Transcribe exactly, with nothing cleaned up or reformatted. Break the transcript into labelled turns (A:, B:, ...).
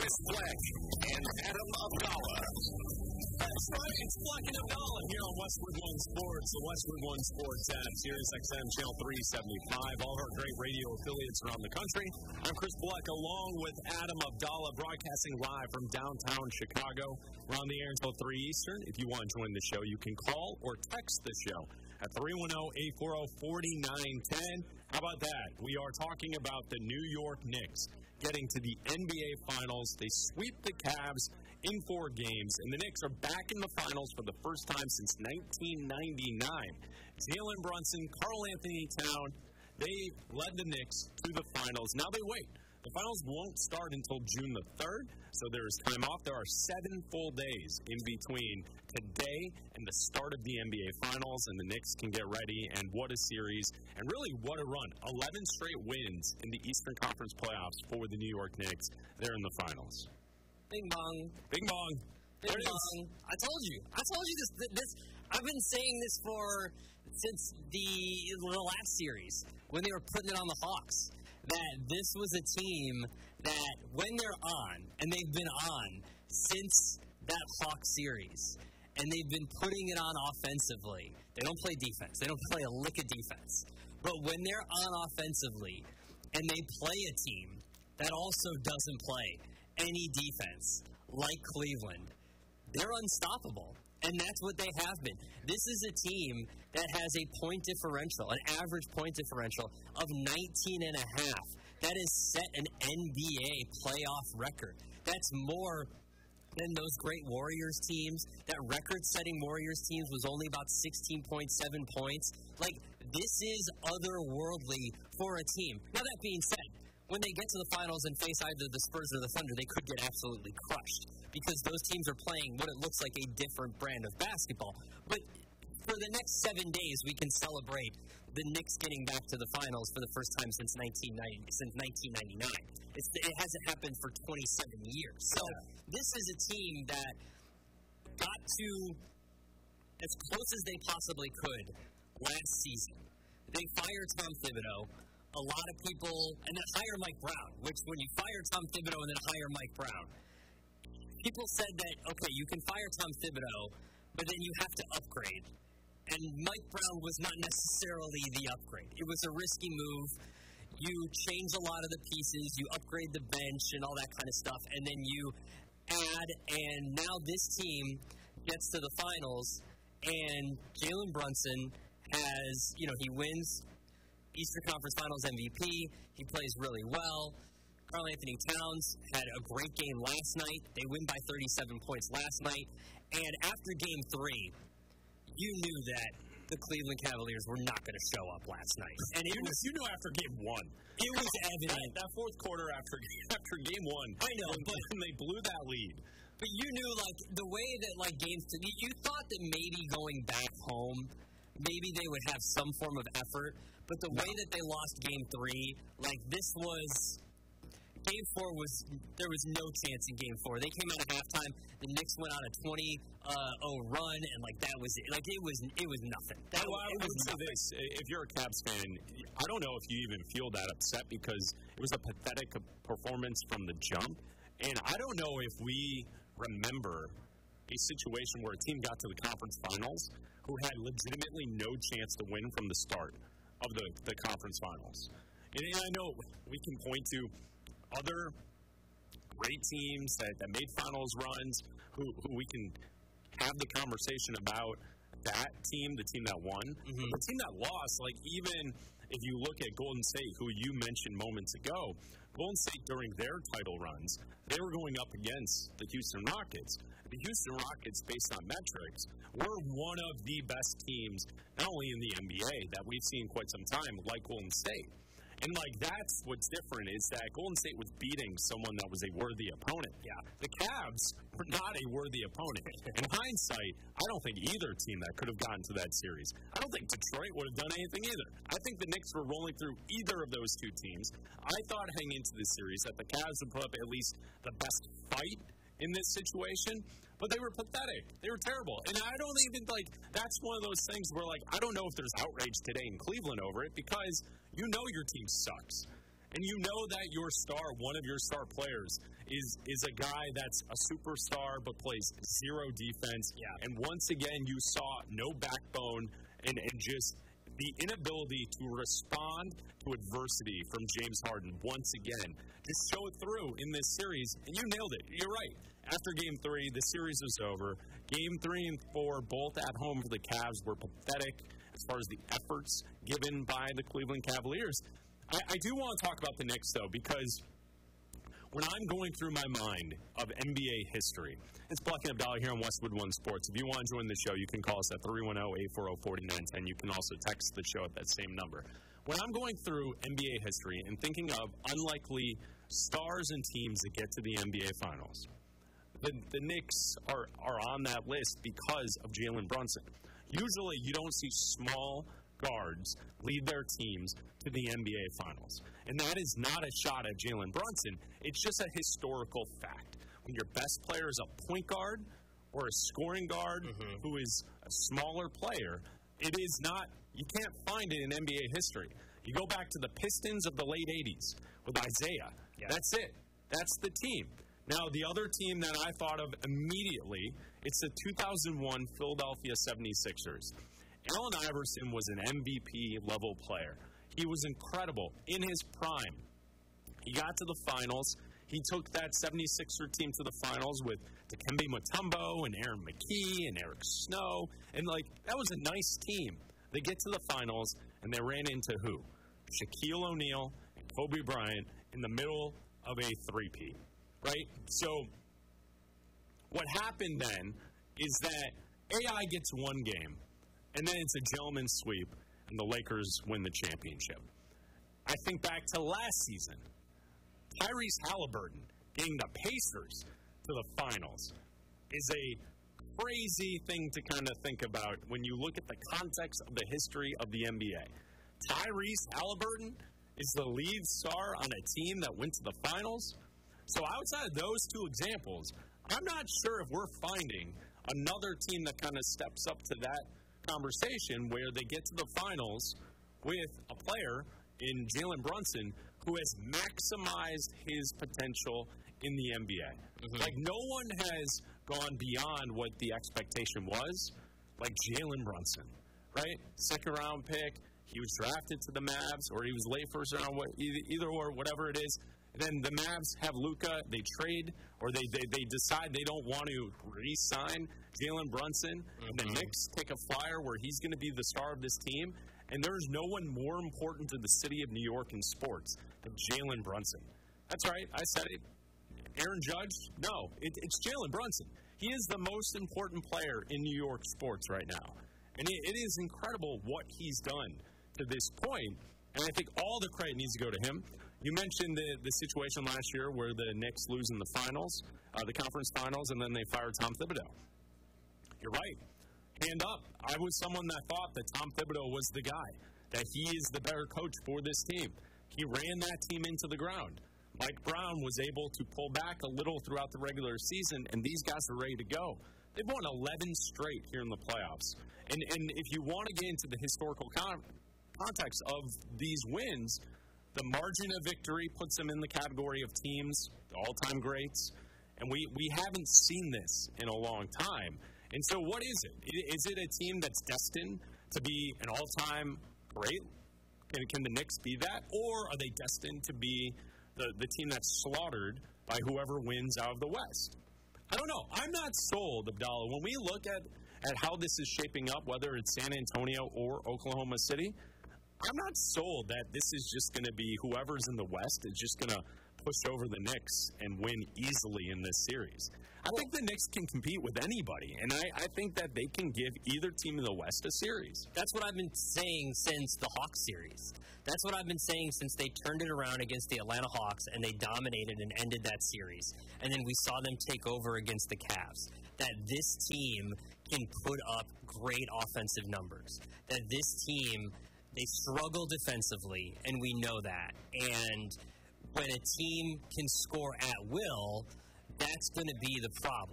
A: Chris Fleck and Adam Abdallah. That's right, it's Fleck and Abdallah here on Westwood One Sports, the Westwood One Sports app, Sirius X M Channel three seventy-five, all of our great radio affiliates around the country. I'm Chris Fleck along with Adam Abdallah, broadcasting live from downtown Chicago. We're on the air until three Eastern. If you want to join the show, you can call or text the show at three one zero, eight four zero, four nine one zero. How about that? We are talking about the New York Knicks getting to the N B A Finals. They sweep the Cavs in four games, and the Knicks are back in the Finals for the first time since nineteen ninety-nine. Jalen Brunson, Karl Anthony Towns, they led the Knicks to the Finals. Now they wait. The Finals won't start until June the third, so there's time off. There are seven full days in between today and the start of the N B A Finals, and the Knicks can get ready, and what a series, and really what a run. eleven straight wins in the Eastern Conference playoffs for the New York Knicks. They're in the Finals.
B: Bing bong.
A: Bing bong.
B: Bing bong. I told you. I told you this, this. I've been saying this for since the, the last series when they were putting it on the Hawks. That this was a team that when they're on, and they've been on since that Hawks series, and they've been putting it on offensively. They don't play defense. They don't play a lick of defense. But when they're on offensively, and they play a team that also doesn't play any defense, like Cleveland, they're unstoppable. And that's what they have been. This is a team that has a point differential, an average point differential of nineteen and a half. That has set an N B A playoff record. That's more than those great Warriors teams. That record-setting Warriors teams was only about sixteen point seven points. Like, this is otherworldly for a team. Now, that being said, when they get to the Finals and face either the Spurs or the Thunder, they could get absolutely crushed because those teams are playing what it looks like a different brand of basketball. But for the next seven days, we can celebrate the Knicks getting back to the Finals for the first time since nineteen ninety, since nineteen ninety-nine. It's, it hasn't happened for twenty-seven years. So this is a team that got to as close as they possibly could last season. They fired Tom Thibodeau. A lot of people, and then hire Mike Brown, which when you fire Tom Thibodeau and then hire Mike Brown, people said that, okay, you can fire Tom Thibodeau, but then you have to upgrade. And Mike Brown was not necessarily the upgrade. It was a risky move. You change a lot of the pieces, you upgrade the bench and all that kind of stuff, and then you add, and now this team gets to the Finals, and Jalen Brunson has, you know, he wins Eastern Conference Finals M V P. He plays really well. Karl Anthony Towns had a great game last night. They win by thirty-seven points last night. And after game three, you knew that the Cleveland Cavaliers were not going to show up last night. And it
A: you,
B: was,
A: you knew after game one.
B: It was evident.
A: That, that fourth quarter after after game one.
B: I know,
A: when,
B: but
A: when they blew that lead.
B: But you knew, like, the way that, like, games – you thought that maybe going back home, maybe they would have some form of effort. But the way that they lost game three, like, this was – game four was – there was no chance in game four. They came out at halftime. The Knicks went on a twenty oh run, and, like, that was – like, it was it was nothing. That
A: well,
B: it
A: I
B: was
A: would say this. If you're a Cavs fan, I don't know if you even feel that upset because it was a pathetic performance from the jump. And I don't know if we remember a situation where a team got to the conference finals who had legitimately no chance to win from the start of the, the conference finals. And, and I know we can point to other great teams that, that made finals runs who, who we can have the conversation about that team, the team that won. Mm-hmm. The team that lost, like even if you look at Golden State, who you mentioned moments ago, Golden State during their title runs, they were going up against the Houston Rockets. The Houston Rockets, based on metrics, were one of the best teams, not only in the N B A that we've seen quite some time, like Golden State. And, like, that's what's different is that Golden State was beating someone that was a worthy opponent.
B: Yeah.
A: The Cavs were not a worthy opponent. In hindsight, I don't think either team that could have gotten to that series. I don't think Detroit would have done anything either. I think the Knicks were rolling through either of those two teams. I thought heading into this series that the Cavs would put up at least the best fight in this situation, but they were pathetic. They were terrible. And I don't even, like, that's one of those things where, like, I don't know if there's outrage today in Cleveland over it because you know your team sucks. and you know that your star, one of your star players, is is a guy that's a superstar but plays zero defense.
B: Yeah.
A: And once again, you saw no backbone and, and just the inability to respond to adversity from James Harden once again. Just show it through in this series, and you nailed it. You're right. After Game three, the series was over. Game three and four, both at home for the Cavs, were pathetic as far as the efforts given by the Cleveland Cavaliers. I, I do want to talk about the Knicks, though, because when I'm going through my mind of N B A history, it's Buck and Abdallah here on Westwood One Sports. If you want to join the show, you can call us at three one zero, eight four zero, four nine one zero. You can also text the show at that same number. When I'm going through N B A history and thinking of unlikely stars and teams that get to the N B A Finals, the, the Knicks are, are on that list because of Jalen Brunson. Usually you don't see small guards lead their teams to the N B A Finals. And that is not a shot at Jalen Brunson. It's just a historical fact. When your best player is a point guard or a scoring guard mm-hmm. who is a smaller player, it is not, you can't find it in N B A history. You go back to the Pistons of the late eighties with Isaiah. Yeah. That's it. That's the team. Now, the other team that I thought of immediately, it's the two thousand one Philadelphia seventy-sixers. Allen Iverson was an M V P-level player. He was incredible in his prime. He got to the finals. He took that seventy-sixer team to the finals with Dikembe Mutombo and Aaron McKee and Eric Snow. And, like, that was a nice team. They get to the finals, and they ran into who? Shaquille O'Neal and Kobe Bryant in the middle of a three-peat, right? So what happened then is that A I gets one game, and then it's a gentleman's sweep, and the Lakers win the championship. I think back to last season. Tyrese Halliburton getting the Pacers to the finals is a crazy thing to kind of think about when you look at the context of the history of the N B A. Tyrese Halliburton is the lead star on a team that went to the finals. So outside of those two examples, I'm not sure if we're finding another team that kind of steps up to that conversation where they get to the finals with a player in Jalen Brunson who has maximized his potential in the N B A. Mm-hmm. Like, no one has gone beyond what the expectation was, like Jalen Brunson, right? Second round pick, he was drafted to the Mavs, or he was late first round, either or, whatever it is. And then the Mavs have Luka, they trade, or they, they, they decide they don't want to re-sign Jalen Brunson, mm-hmm. and the Knicks take a flyer where he's going to be the star of this team, and there's no one more important to the city of New York in sports than Jalen Brunson. That's right, I said it. Aaron Judge? No, it, it's Jalen Brunson. He is the most important player in New York sports right now, and it, it is incredible what he's done to this point, and I think all the credit needs to go to him. You mentioned the, the situation last year where the Knicks lose in the finals, uh, the conference finals, and then they fired Tom Thibodeau. You're right. Hand up. I was someone that thought that Tom Thibodeau was the guy, that he is the better coach for this team. He ran that team into the ground. Mike Brown was able to pull back a little throughout the regular season, and these guys are ready to go. They've won eleven straight here in the playoffs. And, and if you want to get into the historical con- context of these wins, the margin of victory puts them in the category of teams, the all-time greats. And we, we haven't seen this in a long time. And so what is it? Is it a team that's destined to be an all-time great? Can, can the Knicks be that? Or are they destined to be the, the team that's slaughtered by whoever wins out of the West? I don't know. I'm not sold, Abdallah. When we look at, at how this is shaping up, whether it's San Antonio or Oklahoma City, I'm not sold that this is just going to be whoever's in the West is just going to push over the Knicks and win easily in this series. I think the Knicks can compete with anybody, and I, I think that they can give either team in the West a series.
B: That's what I've been saying since the Hawks series. That's what I've been saying since they turned it around against the Atlanta Hawks and they dominated and ended that series. And then we saw them take over against the Cavs. That this team can put up great offensive numbers. That this team, they struggle defensively, and we know that. And when a team can score at will, that's going to be the problem.